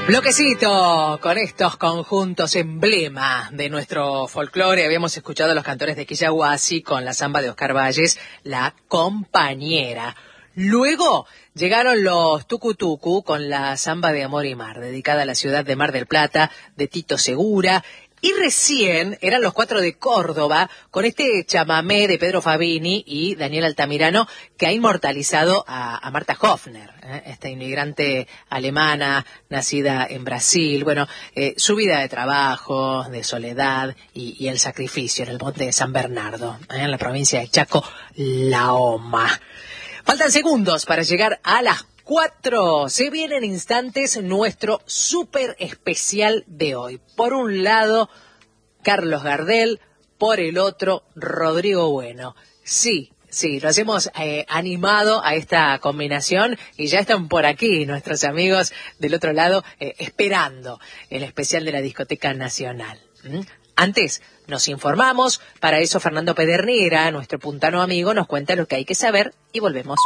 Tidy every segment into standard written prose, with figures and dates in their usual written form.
Bloquecito con estos conjuntos emblema de nuestro folclore. Habíamos escuchado a los cantores de Quillahuasi con la samba de Oscar Valles, La Compañera. Luego llegaron los Tucutucu con la samba de Amor y Mar, dedicada a la ciudad de Mar del Plata, de Tito Segura. Y recién eran los Cuatro de Córdoba, con este chamamé de Pedro Fabini y Daniel Altamirano, que ha inmortalizado a Marta Hofner, esta inmigrante alemana, nacida en Brasil. Bueno, su vida de trabajo, de soledad y el sacrificio en el monte de San Bernardo, en la provincia de Chaco, La Oma. Faltan segundos para llegar a las 4. Se viene en instantes nuestro súper especial de hoy. Por un lado, Carlos Gardel, por el otro, Rodrigo Bueno. Sí, nos hemos animado a esta combinación y ya están por aquí nuestros amigos del otro lado esperando el especial de la Discoteca Nacional. Antes, nos informamos. Para eso, Fernando Pedernera, nuestro puntano amigo, nos cuenta lo que hay que saber y volvemos.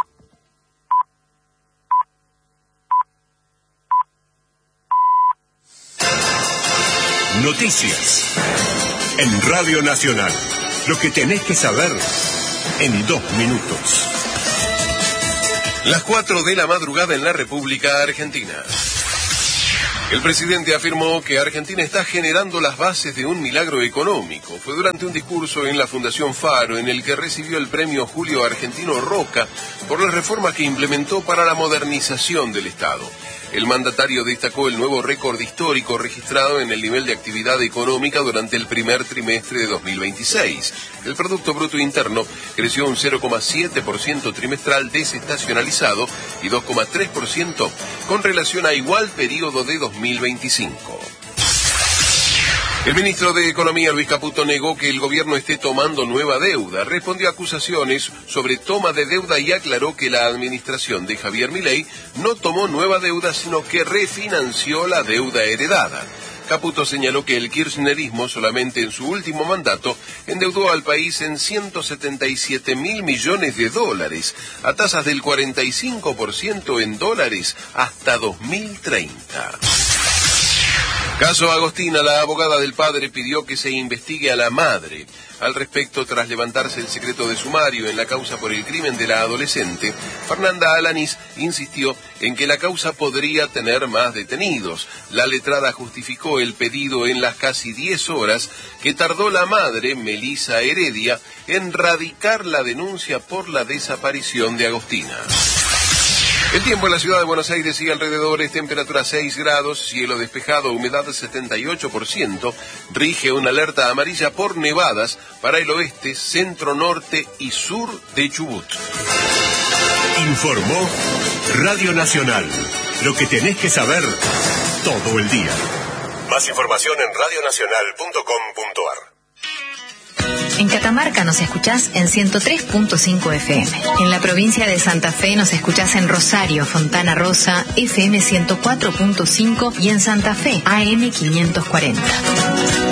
Noticias en Radio Nacional. Lo que tenés que saber en 2 minutos. Las 4 de la madrugada en la República Argentina. El presidente afirmó que Argentina está generando las bases de un milagro económico. Fue durante un discurso en la Fundación Faro en el que recibió el premio Julio Argentino Roca por las reformas que implementó para la modernización del Estado. El mandatario destacó el nuevo récord histórico registrado en el nivel de actividad económica durante el primer trimestre de 2026. El Producto Bruto Interno creció un 0,7% trimestral desestacionalizado y 2,3% con relación a igual periodo de 2025. El ministro de Economía, Luis Caputo, negó que el gobierno esté tomando nueva deuda. Respondió a acusaciones sobre toma de deuda y aclaró que la administración de Javier Milei no tomó nueva deuda, sino que refinanció la deuda heredada. Caputo señaló que el kirchnerismo solamente en su último mandato endeudó al país en 177.000 millones de dólares, a tasas del 45% en dólares hasta 2030. Caso Agostina, la abogada del padre pidió que se investigue a la madre. Al respecto, tras levantarse el secreto de sumario en la causa por el crimen de la adolescente, Fernanda Alanís insistió en que la causa podría tener más detenidos. La letrada justificó el pedido en las casi 10 horas que tardó la madre, Melisa Heredia, en radicar la denuncia por la desaparición de Agostina. El tiempo en la ciudad de Buenos Aires y alrededores, temperatura 6 grados, cielo despejado, humedad 78%, rige una alerta amarilla por nevadas para el oeste, centro, norte y sur de Chubut. Informó Radio Nacional, lo que tenés que saber todo el día. Más información en radionacional.com.ar. En Catamarca nos escuchás en 103.5 FM. En la provincia de Santa Fe nos escuchás en Rosario, Fontana Rosa, FM 104.5 y en Santa Fe, AM 540.